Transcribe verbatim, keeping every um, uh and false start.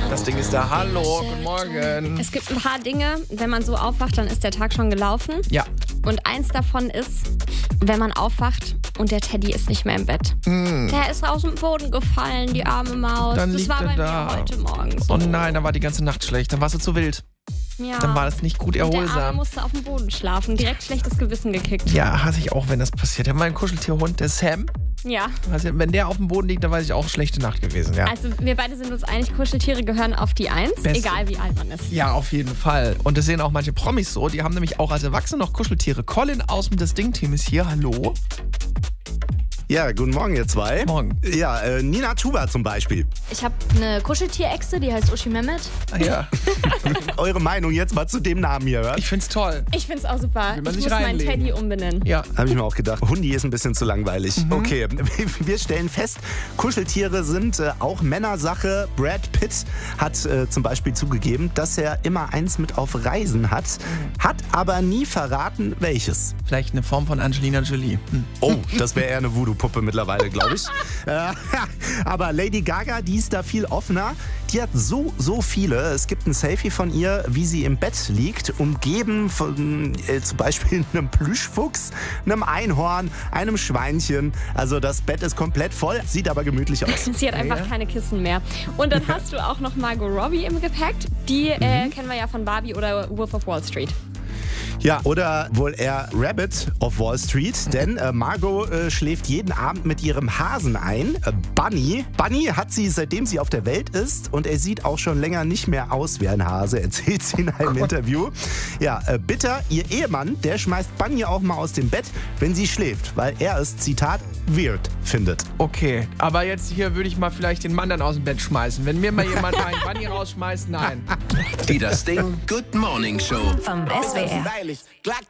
Das Ding ist da. Hallo, guten Morgen. Es gibt ein paar Dinge, wenn man so aufwacht, dann ist der Tag schon gelaufen. Ja. Und eins davon ist, wenn man aufwacht und der Teddy ist nicht mehr im Bett. Mm. Der ist aus dem Boden gefallen, die arme Maus. Dann das liegt war er bei da. mir heute Morgen so. Oh nein, dann war die ganze Nacht schlecht. Dann warst du zu wild. Ja. Dann war das nicht gut Der Arme erholsam. musste auf dem Boden schlafen. Direkt schlechtes Gewissen gekickt. Ja, hasse ich auch, wenn das passiert. Ich habe meinen Kuscheltierhund, der Sam. Ja. Also, wenn der auf dem Boden liegt, dann weiß ich auch, schlechte Nacht gewesen. Ja. Also wir beide sind uns einig, Kuscheltiere gehören auf die Eins, Beste. egal wie alt man ist. Ja, auf jeden Fall. Und das sehen auch manche Promis so. Die haben nämlich auch als Erwachsene noch Kuscheltiere. Colin aus dem Das Ding-Team ist hier. Hallo. Ja, guten Morgen, ihr zwei. Morgen. Ja, äh, Nina Chuba zum Beispiel. Ich habe eine Kuscheltierechse, die heißt Uschi Mehmet. Ah, ja. Eure Meinung jetzt mal zu dem Namen hier, hört? Ich find's toll. Ich find's auch super. Will man Ich sich muss meinen reinlegen. Teddy umbenennen. Ja. Habe ich mir auch gedacht. Hundi ist ein bisschen zu langweilig. Mhm. Okay, wir stellen fest, Kuscheltiere sind äh, auch Männersache. Brad Pitt hat äh, zum Beispiel zugegeben, dass er immer eins mit auf Reisen hat, hat aber nie verraten, welches. Vielleicht eine Form von Angelina Jolie. Hm. Oh, das wäre eher eine Voodoo-Puppe mittlerweile, glaube ich. äh, aber Lady Gaga, die ist da viel offener. Die hat so, so viele. Es gibt ein Selfie von ihr, wie sie im Bett liegt, umgeben von äh, zum Beispiel einem Plüschfuchs, einem Einhorn, einem Schweinchen. Also das Bett ist komplett voll, sieht aber gemütlich aus. Sie hat einfach Ja. keine Kissen mehr. Und dann hast du auch noch Margot Robbie im Gepäck. Die äh, kennen wir ja von Barbie oder Wolf of Wall Street. Ja, oder wohl eher Rabbit of Wall Street, denn äh, Margot äh, schläft jeden Abend mit ihrem Hasen ein, äh, Bunny. Bunny hat sie, seitdem sie auf der Welt ist, und er sieht auch schon länger nicht mehr aus wie ein Hase, erzählt sie in einem Interview. Ja, äh, Bitter, ihr Ehemann, der schmeißt Bunny auch mal aus dem Bett, wenn sie schläft, weil er es, Zitat, weird findet. Okay, aber jetzt hier würde ich mal vielleicht den Mann dann aus dem Bett schmeißen. Wenn mir mal jemand einen Bunny rausschmeißt, nein. Die Das Ding Good Morning Show. Vom S W R. Stylish. Glock